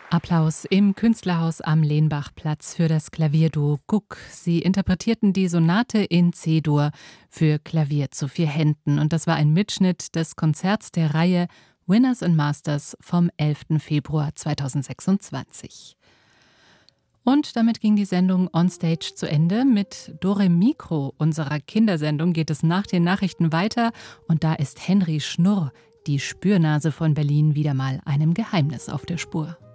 Applaus im Künstlerhaus am Lehnbachplatz für das Klavierduo Guck. Sie interpretierten die Sonate in C-Dur für Klavier zu 4 Händen. Und das war ein Mitschnitt des Konzerts der Reihe Winners and Masters vom 11. Februar 2026. Und damit ging die Sendung Onstage zu Ende. Mit Dore Mikro, unserer Kindersendung, geht es nach den Nachrichten weiter. Und da ist Henry Schnurr, die Spürnase von Berlin, wieder mal einem Geheimnis auf der Spur.